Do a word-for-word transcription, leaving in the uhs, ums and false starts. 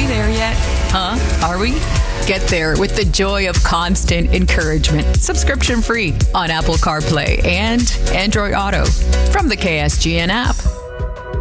there yet? Huh? Are we? Get there with the joy of constant encouragement. Subscription free on Apple CarPlay and Android Auto from the K S G N app.